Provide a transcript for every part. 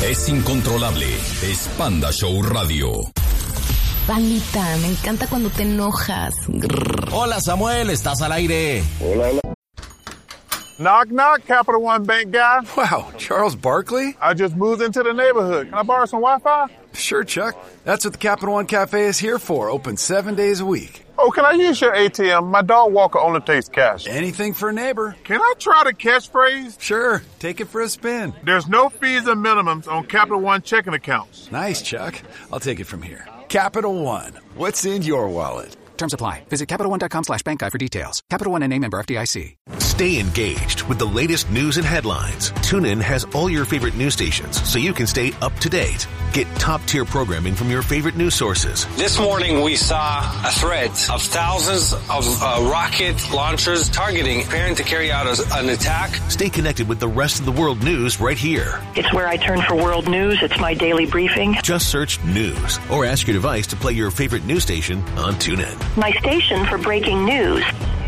es incontrolable. Es Panda Show Radio. Pandita, me encanta cuando te enojas. Grrr. Hola, Samuel, estás al aire. Hola. Knock, knock, Capital One Bank guy. Wow, Charles Barkley? I just moved into the neighborhood. Can I borrow some Wi-Fi? Sure, Chuck. That's what the Capital One Cafe is here for, open 7 days a week. Oh, can I use your ATM? My dog walker only takes cash. Anything for a neighbor. Can I try the catchphrase? Sure, take it for a spin. There's no fees and minimums on Capital One checking accounts. Nice, Chuck. I'll take it from here. Capital One. What's in your wallet? Terms apply. Visit CapitalOne.com/bankguide for details. Capital One NA, member FDIC. Stay engaged with the latest news and headlines. TuneIn has all your favorite news stations, so you can stay up to date. Get top-tier programming from your favorite news sources. This morning we saw a threat of thousands of rocket launchers targeting, preparing to carry out an attack. Stay connected with the rest of the world news right here. It's where I turn for world news. It's my daily briefing. Just search news or ask your device to play your favorite news station on TuneIn. My station for breaking news.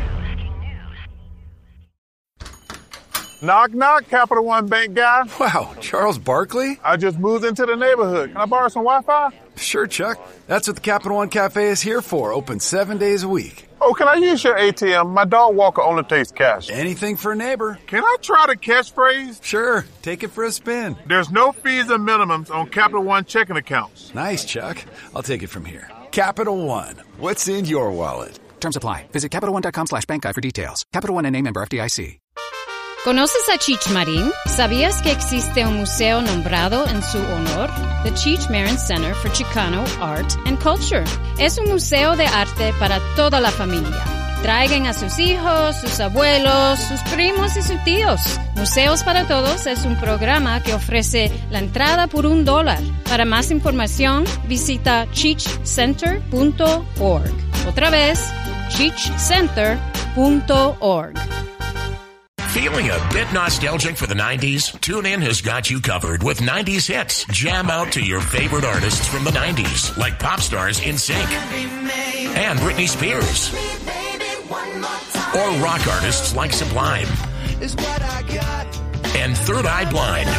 Knock, knock, Capital One Bank guy. Wow, Charles Barkley? I just moved into the neighborhood. Can I borrow some Wi-Fi? Sure, Chuck. That's what the Capital One Cafe is here for, open 7 days a week. Oh, can I use your ATM? My dog walker only takes cash. Anything for a neighbor. Can I try the catchphrase? Sure, take it for a spin. There's no fees and minimums on Capital One checking accounts. Nice, Chuck. I'll take it from here. Capital One. What's in your wallet? Terms apply. Visit CapitalOne.com/bankguide for details. Capital One NA, member FDIC. ¿Conoces a Cheech Marin? ¿Sabías que existe un museo nombrado en su honor? The Cheech Marin Center for Chicano Art and Culture. Es un museo de arte para toda la familia. Traigan a sus hijos, sus abuelos, sus primos y sus tíos. Museos para Todos es un programa que ofrece la entrada por $1. Para más información, visita cheechcenter.org. Otra vez, cheechcenter.org. Feeling a bit nostalgic for the 90s? TuneIn has got you covered with 90s hits. Jam out to your favorite artists from the 90s, like pop stars NSYNC and Britney Spears. Or rock artists like Sublime and Third Eye Blind.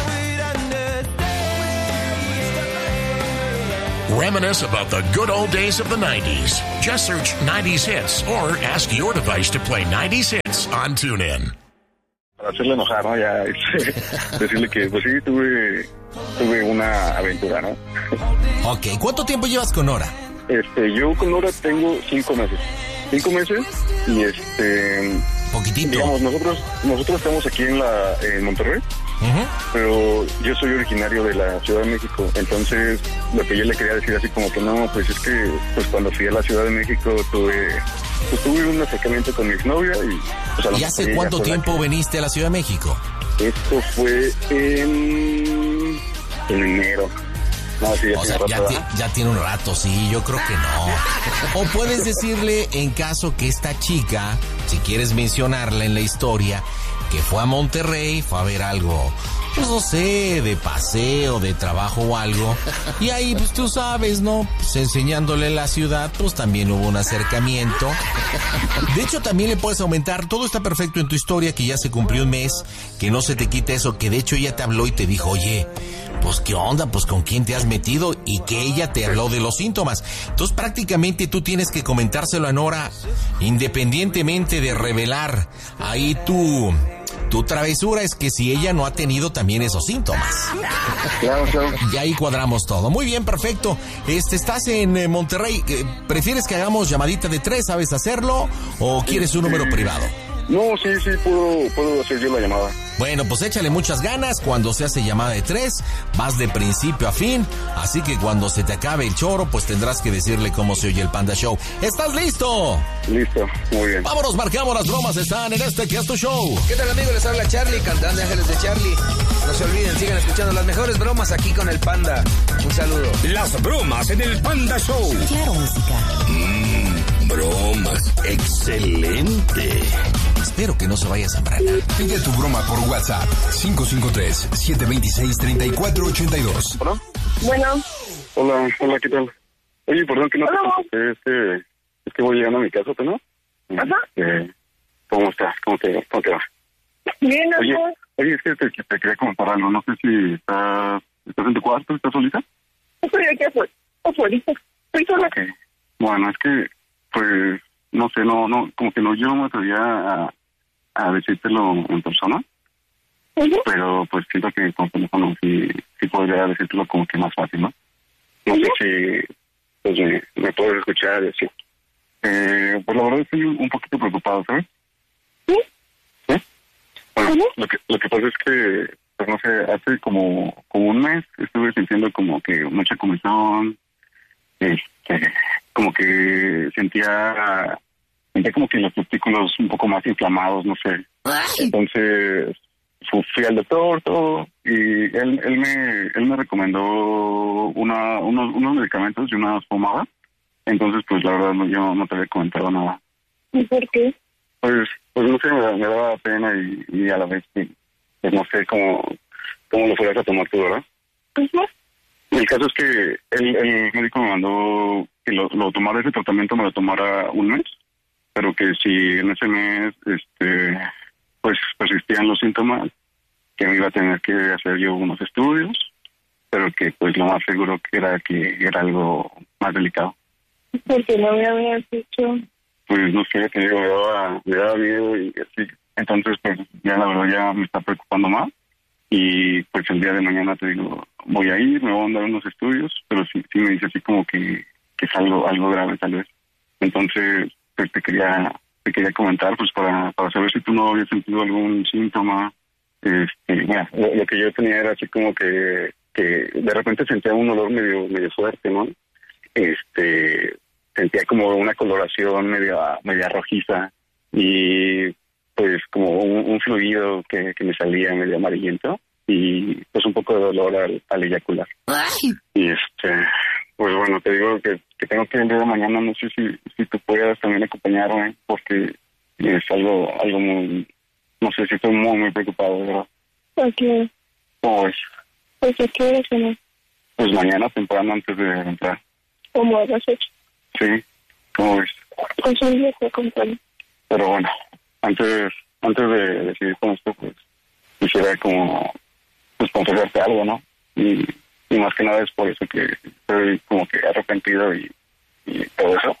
Reminisce about the good old days of the 90s. Just search 90s hits or ask your device to play 90s hits on TuneIn. Para hacerle enojar, ¿no? Ya, decirle que, pues sí, tuve una aventura, ¿no? Ok, ¿cuánto tiempo llevas con Nora? Yo con Nora tengo 5 meses. 5 meses y poquitito. Digamos, nosotros estamos aquí en Monterrey, pero yo soy originario de la Ciudad de México, entonces lo que yo le quería decir así como que no, pues es que pues cuando fui a la Ciudad de México tuve un acercamiento con mi exnovia y... Pues, ¿Y hace cuánto tiempo veniste a la Ciudad de México? Esto fue en enero. No, sí, o sea, ya tiene un rato, sí, yo creo que no. O puedes decirle, en caso que esta chica, si quieres mencionarla en la historia, que fue a Monterrey, fue a ver algo, pues no sé, de paseo, de trabajo o algo, y ahí pues tú sabes, ¿no? Pues enseñándole la ciudad, pues también hubo un acercamiento. De hecho también le puedes aumentar, todo está perfecto en tu historia, que ya se cumplió un mes, que no se te quite eso, que de hecho ella te habló y te dijo, oye, pues qué onda, pues con quién te has metido, y que ella te habló de los síntomas. Entonces prácticamente tú tienes que comentárselo a Nora, independientemente de revelar ahí tu travesura, es que si ella no ha tenido también esos síntomas. Claro. Y ahí cuadramos todo. Muy bien, perfecto. Estás en Monterrey. ¿Prefieres que hagamos llamadita de 3? ¿Sabes hacerlo? ¿O quieres un número privado? No, sí, puedo hacer yo la llamada. Bueno, pues échale muchas ganas. Cuando se hace llamada de 3, vas de principio a fin. Así que cuando se te acabe el choro, pues tendrás que decirle cómo se oye el Panda Show. ¿Estás listo? Listo, muy bien. Vámonos, marcamos, las bromas están en este que es tu show. ¿Qué tal, amigos? Les habla Charlie, cantante de Ángeles de Charlie. No se olviden, sigan escuchando las mejores bromas aquí con el Panda. Un saludo. Las bromas en el Panda Show. Claro, música. Bromas. Excelente. Espero que no se vaya a sembrar. Pide tu broma por WhatsApp. 553-726-3482. ¿Hola? Bueno. Hola, ¿qué tal? Oye, perdón que no te contesté, es que voy llegando a mi casa, ¿no? Ajá. ¿Cómo estás? ¿Cómo te va? Bien, Oye, es que te quería comentar algo, no sé si estás ¿Estás en tu cuarto? ¿Estás solita? Estoy aquí afuera. Estoy sola. Okay. Bueno, es que, pues, no sé, no, como que no, yo no me atrevía a decírtelo en persona. Pero pues siento que con teléfono sí podría decírtelo como que más fácil, ¿no? No sé si pues me puedes escuchar y decir. Pues la verdad estoy un poquito preocupado, ¿sabes? ¿Sí? Bueno, lo que pasa es que, pues no sé, hace como un mes estuve sintiendo como que mucha comezón, como que sentía como que los testículos un poco más inflamados, no sé. Entonces fui al doctor, todo, y él me recomendó unos medicamentos y unas pomadas. Entonces, pues la verdad yo no te había comentado nada. ¿Y por qué? Pues no sé, me daba pena y a la vez, pues no sé cómo lo fueras a tomar tú, ¿verdad? Pues no. El caso es que el médico me mandó que lo tomara, ese tratamiento me lo tomara un mes, pero que si en ese mes, pues persistían los síntomas, que me iba a tener que hacer yo unos estudios, pero que pues lo más seguro que era algo más delicado. ¿Por qué no me habías dicho? Pues no sé, te digo, me daba miedo y así. Entonces, pues ya la verdad ya me está preocupando más. Y pues el día de mañana te digo, voy a ir, me voy a mandar unos estudios, pero sí me dice así como que es algo grave tal vez. Entonces, pues te quería comentar, pues para saber si tú no habías sentido algún síntoma. Bueno, lo que yo tenía era así como que de repente sentía un olor medio fuerte, ¿no? Sentía como una coloración media rojiza y pues como un fluido que me salía medio amarillento y pues un poco de dolor al eyacular. Y pues bueno, te digo que tengo que ir el día de mañana, no sé si tú puedas también acompañarme porque es algo muy, no sé si estoy muy, muy preocupado, de verdad. ¿Por qué? ¿Cómo ves? Pues ¿a qué hora, señor? Pues mañana temprano antes de entrar. ¿Cómo a las 8? Sí, ¿cómo ves? Pues un día te acompaño. Pero bueno, antes de decidir con esto, pues quisiera como pues confesarte algo, ¿no? Y más que nada es por eso que estoy como que arrepentido y todo eso.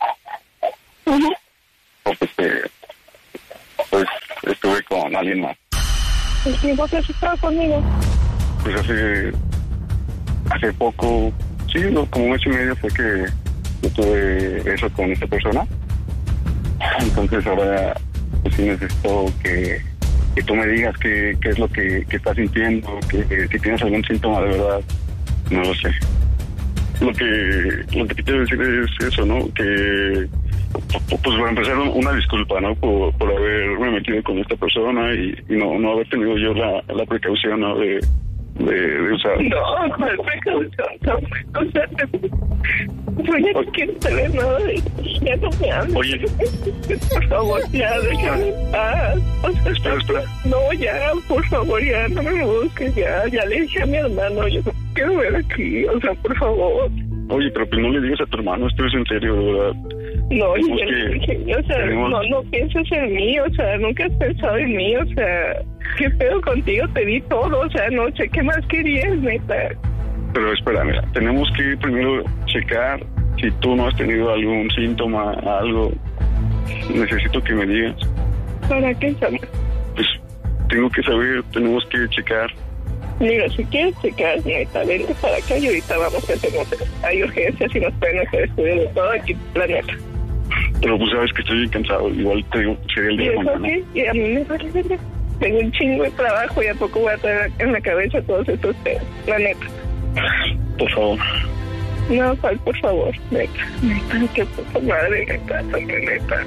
Porque pues estuve con alguien más. ¿El tiempo que has estado conmigo? Pues hace poco, sí, como un mes y medio fue que yo tuve eso con esta persona. Entonces ahora pues sí necesito que tú me digas qué es lo que estás sintiendo, que si tienes algún síntoma de verdad, no lo sé. Lo que te quiero decir es eso, ¿no? Que pues para empezar una disculpa, ¿no? Por haberme metido con esta persona y no haber tenido yo la precaución, ¿no? de usar. No, ¿cuál precaución? O sea, pues ya no quiero saber nada de eso. Ya no me hables. Oye. Por favor, ya, déjame en paz. O sea, espera. No, ya, por favor, ya, no me busques, ya le dije a mi hermano, yo no quiero ver aquí, o sea, por favor. Oye, pero pues no le digas a tu hermano, esto es en serio, de verdad. No, y o sea, no piensas en mí, o sea, nunca has pensado en mí, o sea, ¿qué pedo contigo? Te di todo, o sea, no sé qué más querías, neta. Pero espera, mira, tenemos que primero checar si tú no has tenido algún síntoma, algo. Necesito que me digas. ¿Para qué, Samuel? Pues tengo que saber, tenemos que checar. Mira, si quieres checar, neta, vente para acá y ahorita vamos a hacer, hay urgencias y nos pueden hacer estudio de todo aquí, la neta. Pero pues sabes que estoy bien cansado, igual te digo, sería el día de mañana. ¿Sí? Y a mí me vale verga. Tengo un chingo de trabajo y a poco voy a tener en la cabeza todos estos temas, la neta. Por favor. No, ¿cuál por favor? Neta, qué puta madre, neta, neta.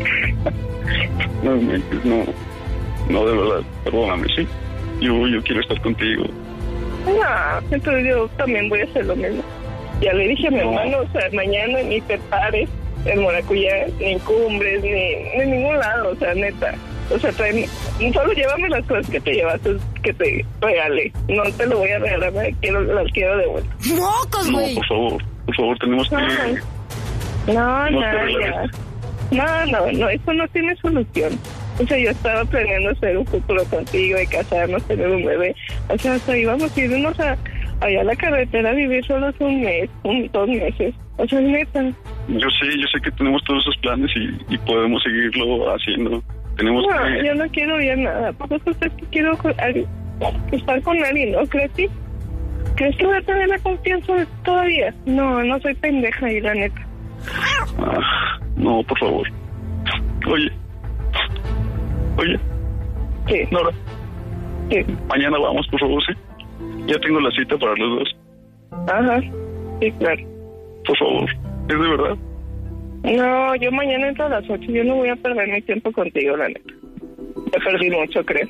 No, de verdad, perdóname, ¿sí? Yo quiero estar contigo. No, entonces yo también voy a hacer lo mismo. Ya le dije a mi hermano, o sea, mañana ni te pares en Maracuyá, ni en Cumbres, ni en ningún lado, o sea, neta. O sea, solo llévame las cosas que te llevaste, que te regalé. No te lo voy a regalar, las quiero de vuelta. ¡Mocos, güey! No, por favor, tenemos que... No, eso no tiene solución. O sea, yo estaba planeando hacer un futuro contigo, de casarnos, tener un bebé. O sea, hasta íbamos a irnos a allá a la carretera a vivir solo hace un mes, 2 meses. O sea, neta. Yo sé que tenemos todos esos planes y podemos seguirlo haciendo. Tenemos que... yo no quiero ya nada. Porque es que quiero estar con alguien, ¿no? ¿Crees que voy a tener la confianza todavía? No soy pendeja y la neta. No, por favor. Oye. ¿Qué? Nora. ¿Qué? Mañana vamos, por favor, ¿sí? Ya tengo la cita para los dos. Ajá. Sí, claro. Por favor. ¿Es de verdad? No, yo mañana entro a las 8. Yo no voy a perder mi tiempo contigo, la neta. Ya perdí mucho, creo.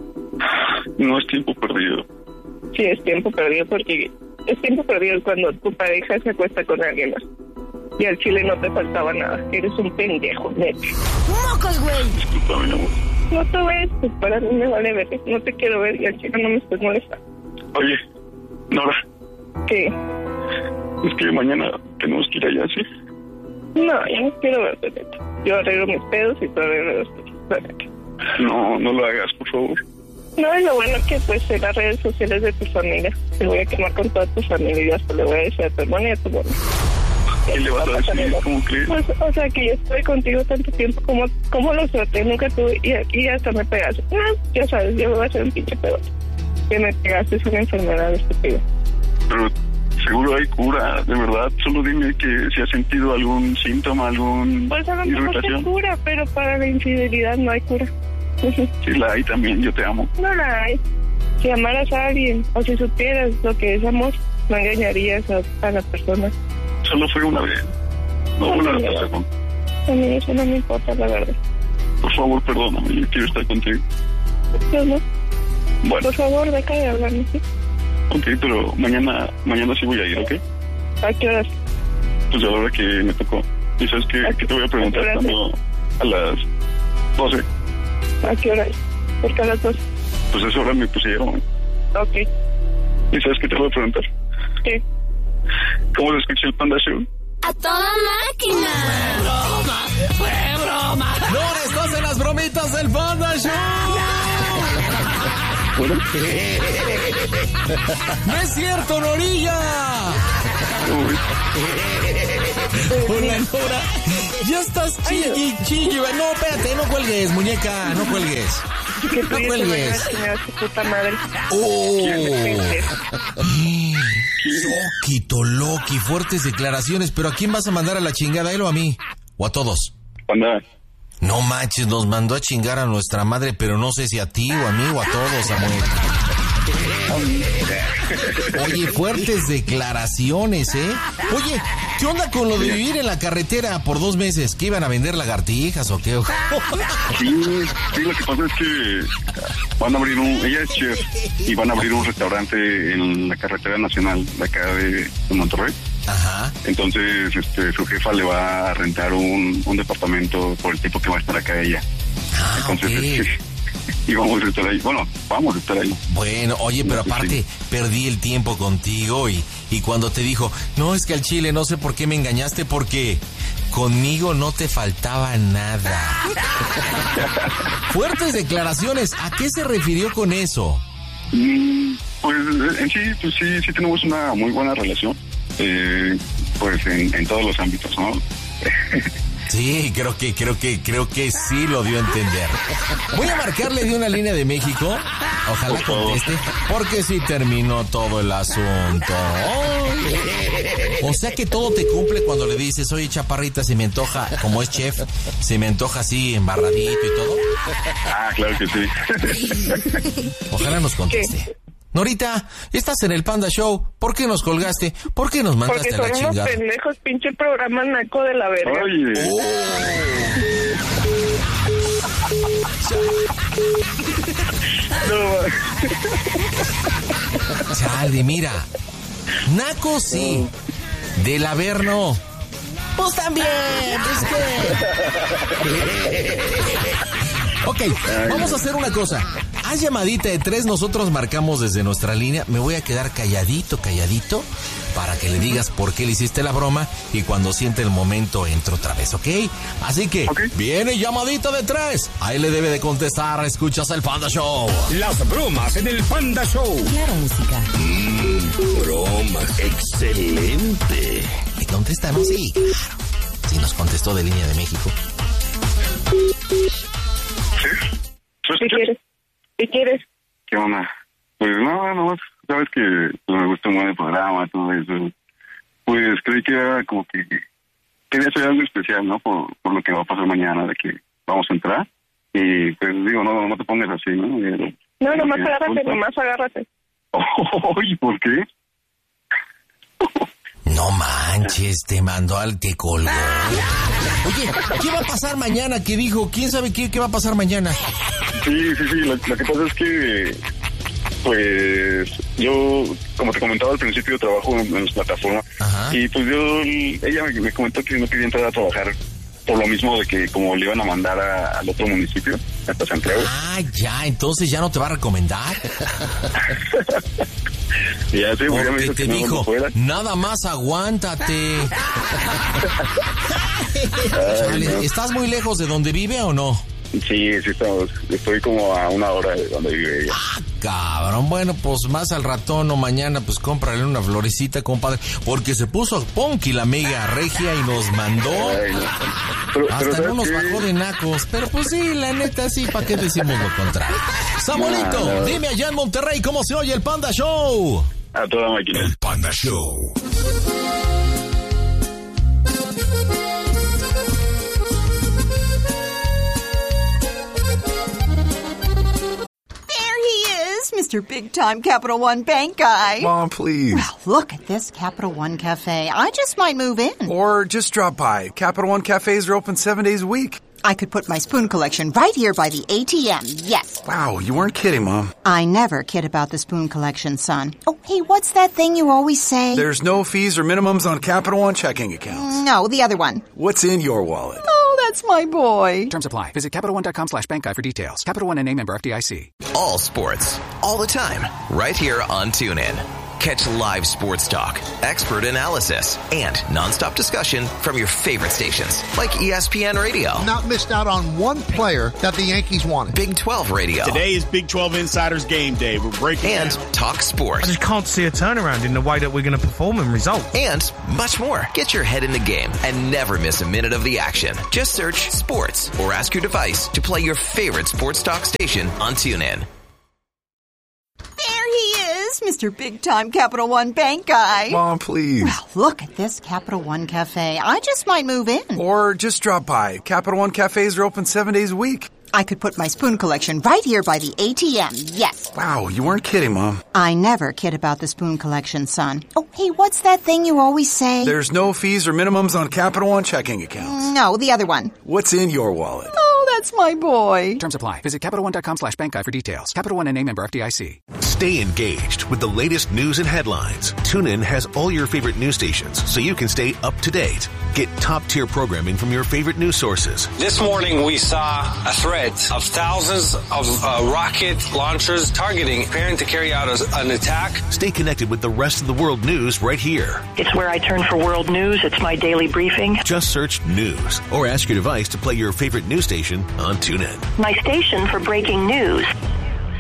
No es tiempo perdido. Sí, es tiempo perdido porque... Es tiempo perdido cuando tu pareja se acuesta con alguien más. Y al chile no te faltaba nada. Eres un pendejo, neta. ¡Mocos, güey! Discúlpame, amor. No te voy a disculpar, a mí me vale ver. No te quiero ver y al chile no me estés molestando. Oye, Nora. ¿Qué? Es que mañana tenemos que ir allá, ¿sí? No, yo no quiero verte, neta. Yo arreglo mis pedos y tú arreglas los tuyos, la neta. No lo hagas, por favor. No, es lo bueno que pues en las redes sociales de tu familia. Te voy a quemar con toda tu familia y hasta le voy a decir a tu hermana y a tu hermano. ¿Qué le vas a decir? ¿Cómo crees? Pues, o sea, que yo estoy contigo tanto tiempo como lo traté, nunca tuve, y hasta me pegaste. Ya sabes, yo voy a hacer un pinche pedo. Que me pegaste es una enfermedad estúpida. Pero seguro hay cura, de verdad. Solo dime que si has sentido algún síntoma, pues a lo mejor hay cura, pero para la infidelidad no hay cura. Sí la hay también, yo te amo. No la hay. Si amaras a alguien, o si supieras lo que es amor, no engañarías a la persona. Solo fue una vez. No una razón. A mí eso no me importa, la verdad. Por favor, perdóname, yo quiero estar contigo. Yo no. Bueno. Por favor, deja de hablarme, ¿sí? Ok, pero mañana sí voy a ir, ¿ok? ¿A qué horas? Pues a la hora que me tocó. ¿Y sabes qué te voy a preguntar? A las 12. ¿A qué hora? ¿Por qué a las 12? Pues a esa hora me pusieron. Ok. ¿Y sabes qué te voy a preguntar? ¿Qué? ¿Cómo se escucha el Panda Show? ¡A toda máquina! ¡Fue broma! ¡No, estás en las bromitas del Panda Show! ¡No es cierto, Norilla! Hola, Nora. Ya estás chille. No, espérate, no cuelgues, muñeca, no cuelgues. No cuelgues. Puta madre. Soquito, Loki, fuertes declaraciones, pero ¿a quién vas a mandar a la chingada, él o a mí? ¿O a todos? Panda. No manches, nos mandó a chingar a nuestra madre, pero no sé si a ti o a mí o a todos, Samuel. Oye, fuertes declaraciones, ¿eh? Oye, ¿qué onda con lo de vivir en la carretera por 2 meses? ¿Qué iban a vender lagartijas o qué? Sí, lo que pasa es que van a abrir ella es chef, y van a abrir un restaurante en la carretera nacional de acá de Monterrey. Ajá. Entonces, su jefa le va a rentar un departamento por el tiempo que va a estar acá ella. Entonces, okay. Y vamos a estar ahí. Bueno, vamos a estar ahí. Bueno, oye, pero aparte, perdí el tiempo contigo y cuando te dijo, no, es que al chile no sé por qué me engañaste, porque conmigo no te faltaba nada. Fuertes declaraciones, ¿a qué se refirió con eso? Pues en sí, sí tenemos una muy buena relación. Pues en todos los ámbitos, ¿no? Sí, creo que sí lo dio a entender. Voy a marcarle de una línea de México. Ojalá conteste, porque sí terminó todo el asunto. O sea que todo te cumple cuando le dices, oye, chaparrita, se me antoja, como es chef, se me antoja así embarradito y todo. Ah, claro que sí. Ojalá nos conteste. Norita, estás en el Panda Show. ¿Por qué nos colgaste? ¿Por qué nos mandaste a la chingada? Porque son unos pendejos, pinche programa naco de la verga. Oye. Chale, mira. Naco sí. Del haber no. Pues también. Ok, vamos a hacer una cosa. Haz llamadita de 3, nosotros marcamos desde nuestra línea. Me voy a quedar calladito, para que le digas por qué le hiciste la broma y cuando siente el momento entro otra vez, ¿ok? Así que, viene llamadita de 3. Ahí le debe de contestar, escuchas el Panda Show. Las bromas en el Panda Show. Claro, música. ¡Excelente! ¿Me contesta, no? Sí, claro. Sí, nos contestó de Línea de México. ¿Qué quieres? ¿Qué quieres? ¿Qué onda? Pues no, sabes que me gusta mucho el programa, todo eso. Pues creí que era como que quería hacer algo especial, ¿no? Por lo que va a pasar mañana, de que vamos a entrar. Y pues digo, no te pongas así, ¿no? No, nomás agárrate. ¿Y por qué? No manches, te mandó al te colgó. Oye, ¿qué va a pasar mañana? ¿Qué dijo? ¿Quién sabe qué va a pasar mañana? Sí. Lo que pasa es que, pues, yo, como te comentaba al principio, trabajo en las plataformas. Ajá. Y pues ella me comentó que no quería entrar a trabajar por lo mismo de que como le iban a mandar al otro municipio, hasta Santiago. Ah, ya, entonces ya no te va a recomendar. Ya sé, porque me dijo te dijo, nada más aguántate. Chale, ¿estás muy lejos de donde vive o no? Sí, estamos. Estoy como a 1 hora de donde vive ella. Ah, cabrón. Bueno, pues más al ratón o mañana, pues cómprale una florecita, compadre. Porque se puso punky la amiga regia y nos mandó. Ay, no. Hasta no nos bajó de nacos. Pero pues sí, la neta sí, ¿para qué decimos lo contrario? Samuelito, dime allá en Monterrey cómo se oye el Panda Show. A toda máquina. El Panda Show. Mr. Big Time Capital One Bank guy. Mom, please. Well, look at this Capital One Cafe. I just might move in. Or just drop by. Capital One cafes are open 7 days a week. I could put my spoon collection right here by the ATM, yes. Wow, you weren't kidding, Mom. I never kid about the spoon collection, son. Oh, hey, what's that thing you always say? There's no fees or minimums on Capital One checking accounts. No, the other one. What's in your wallet? Oh, that's my boy. Terms apply. Visit CapitalOne.com/bankguy for details. Capital One and a member FDIC. All sports, all the time, right here on TuneIn. Catch live sports talk, expert analysis, and nonstop discussion from your favorite stations like ESPN Radio. Not missed out on one player that the Yankees wanted. Big 12 Radio. Today is Big 12 Insiders Game Day. We're breaking and down. Talk sports. I just can't see a turnaround in the way that we're going to perform and result. And much more. Get your head in the game and never miss a minute of the action. Just search sports or ask your device to play your favorite sports talk station on TuneIn. There he is, Mr. Big Time Capital One Bank guy. Mom, please. Well, look at this Capital One Cafe. I just might move in. Or just drop by. Capital One cafes are open 7 days a week. I could put my spoon collection right here by the ATM, yes. Wow, you weren't kidding, Mom. I never kid about the spoon collection, son. Oh, hey, what's that thing you always say? There's no fees or minimums on Capital One checking accounts. No, the other one. What's in your wallet? Oh, that's my boy. Terms apply. Visit CapitalOne.com/bankguy for details. Capital One and a member FDIC. Stay engaged with the latest news and headlines. TuneIn has all your favorite news stations, so you can stay up to date. Get top-tier programming from your favorite news sources. This morning we saw a threat of thousands of rocket launchers preparing to carry out an attack. Stay connected with the rest of the world news right here. It's where I turn for world news. It's my daily briefing. Just search news or ask your device to play your favorite news station on TuneIn. My station for breaking news.